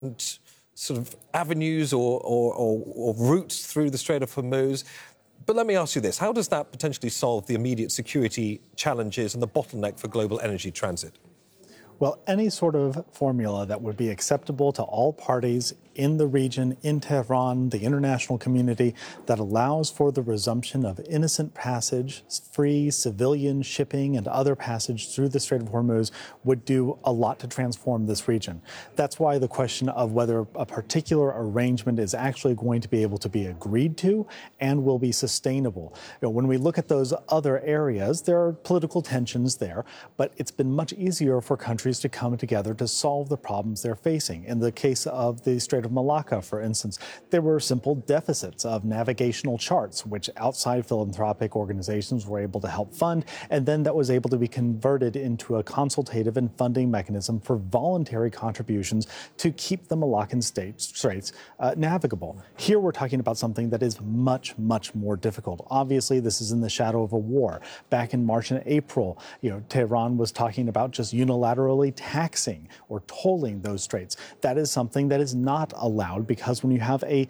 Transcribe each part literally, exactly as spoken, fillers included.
sort of avenues or, or, or, or routes through the Strait of Hormuz. But let me ask you this. How does that potentially solve the immediate security challenges and the bottleneck for global energy transit? Well, any sort of formula that would be acceptable to all parties in the region, in Tehran, the international community, that allows for the resumption of innocent passage, free civilian shipping and other passage through the Strait of Hormuz would do a lot to transform this region. That's why the question of whether a particular arrangement is actually going to be able to be agreed to and will be sustainable. You know, when we look at those other areas, there are political tensions there, but it's been much easier for countries to come together to solve the problems they're facing. In the case of the Strait of Malacca, for instance, there were simple deficits of navigational charts, which outside philanthropic organizations were able to help fund, and then that was able to be converted into a consultative and funding mechanism for voluntary contributions to keep the Malaccan Straits uh, navigable. Here we're talking about something that is much, much more difficult. Obviously, this is in the shadow of a war. Back in March and April, you know, Tehran was talking about just unilaterally taxing or tolling those straits. That is something that is not allowed, because when you have a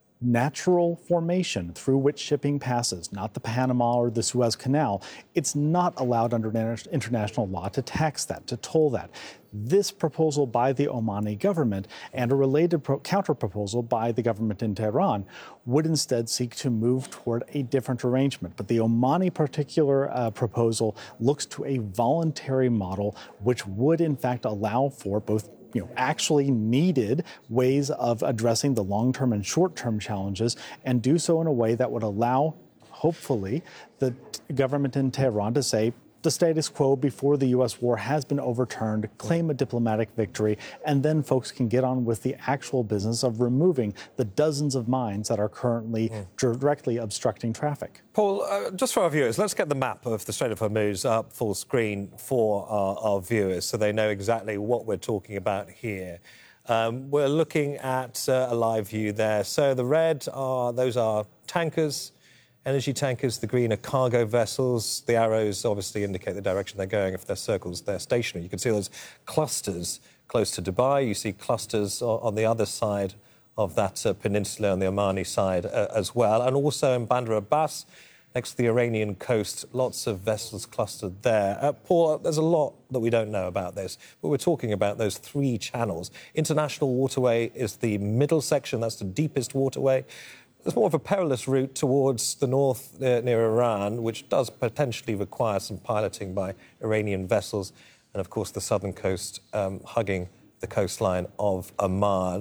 natural formation through which shipping passes, not the Panama or the Suez Canal, it's not allowed under international law to tax that, to toll that. This proposal by the Omani government and a related pro- counter-proposal by the government in Tehran would instead seek to move toward a different arrangement. But the Omani particular uh, proposal looks to a voluntary model which would in fact allow for both you know, actually needed ways of addressing the long-term and short-term challenges, and do so in a way that would allow, hopefully, the government in Tehran to say, the status quo before the U S war has been overturned, claim a diplomatic victory, and then folks can get on with the actual business of removing the dozens of mines that are currently mm. directly obstructing traffic. Paul, uh, just for our viewers, let's get the map of the Strait of Hormuz up full screen for our, our viewers so they know exactly what we're talking about here. Um, we're looking at uh, a live view there. So the red are, those are tankers, energy tankers. The green are cargo vessels. The arrows obviously indicate the direction they're going. If they're circles, they're stationary. You can see those clusters close to Dubai. You see clusters on the other side of that uh, peninsula on the Omani side uh, as well. And also in Bandar Abbas, next to the Iranian coast, lots of vessels clustered there. Uh, Paul, there's a lot that we don't know about this, but we're talking about those three channels. International waterway is the middle section. That's the deepest waterway. There's more of a perilous route towards the north uh, near Iran, which does potentially require some piloting by Iranian vessels. And, of course, the southern coast um, hugging the coastline of Oman.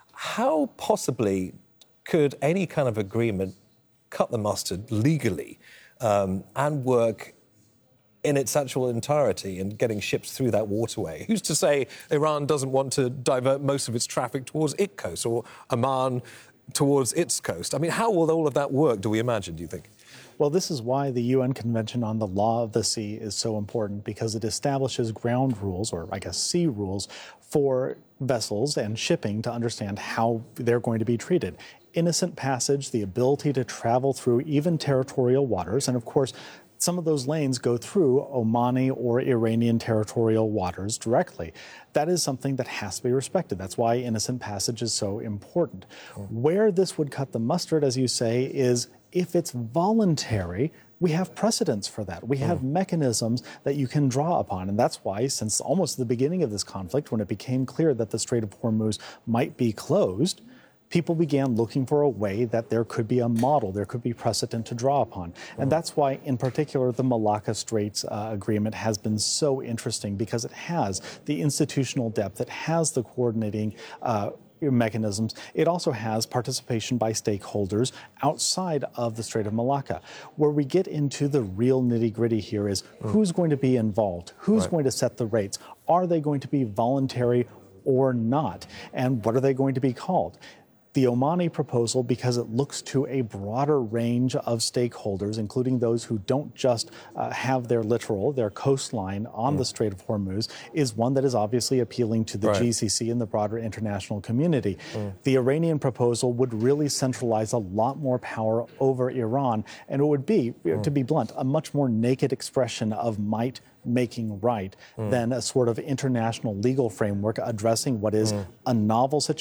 How possibly could any kind of agreement cut the mustard legally um, and work in its actual entirety and getting ships through that waterway? Who's to say Iran doesn't want to divert most of its traffic towards its coast, or Oman towards its coast? I mean, how will all of that work, do we imagine, do you think? Well, this is why the U N Convention on the Law of the Sea is so important, because it establishes ground rules, or I guess sea rules, for vessels and shipping to understand how they're going to be treated. Innocent passage, the ability to travel through even territorial waters, and of course, some of those lanes go through Omani or Iranian territorial waters directly. That is something that has to be respected. That's why innocent passage is so important. Mm. Where this would cut the mustard, as you say, is if it's voluntary. We have precedents for that. We have mm. mechanisms that you can draw upon. And that's why, since almost the beginning of this conflict, when it became clear that the Strait of Hormuz might be closed, people began looking for a way that there could be a model, there could be precedent to draw upon. And that's why, in particular, the Malacca Straits uh, Agreement has been so interesting, because it has the institutional depth, it has the coordinating uh, mechanisms. It also has participation by stakeholders outside of the Strait of Malacca. Where we get into the real nitty-gritty here is mm. who's going to be involved? Who's right. going to set the rates? Are they going to be voluntary or not? And what are they going to be called? The Omani proposal, because it looks to a broader range of stakeholders, including those who don't just uh, have their littoral, their coastline on mm. the Strait of Hormuz, is one that is obviously appealing to the right. G C C and the broader international community. Mm. The Iranian proposal would really centralize a lot more power over Iran, and it would be, mm. to be blunt, a much more naked expression of might making right mm. than a sort of international legal framework addressing what is mm. a novel situation.